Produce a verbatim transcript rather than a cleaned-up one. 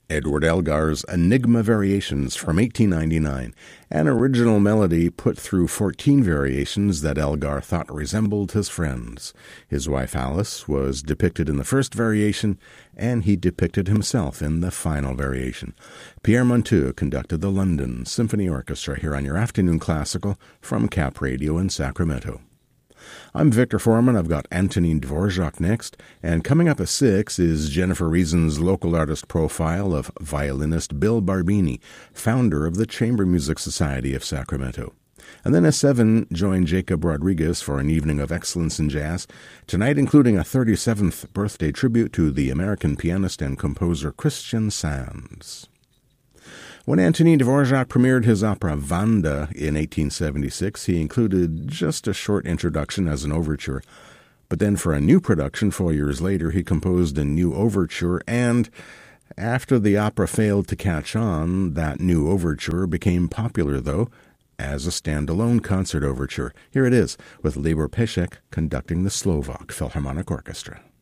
Edward Elgar's Enigma Variations from eighteen ninety-nine, an original melody put through fourteen variations that Elgar thought resembled his friends. His wife Alice was depicted in the first variation, and he depicted himself in the final variation. Pierre Monteux conducted the London Symphony Orchestra here on your Afternoon Classical from Cap Radio in Sacramento. I'm Victor Foreman. I've got Antonin Dvorak next, and coming up at six is Jennifer Reason's local artist profile of violinist Bill Barbini, founder of the Chamber Music Society of Sacramento. And then at seven, join Jacob Rodriguez for an evening of excellence in jazz, tonight including a thirty-seventh birthday tribute to the American pianist and composer Christian Sands. When Antonin Dvorak premiered his opera Vanda in eighteen seventy-six, he included just a short introduction as an overture. But then for a new production four years later, he composed a new overture, and after the opera failed to catch on, that new overture became popular, though, as a standalone concert overture. Here it is, with Libor Pesek conducting the Slovak Philharmonic Orchestra.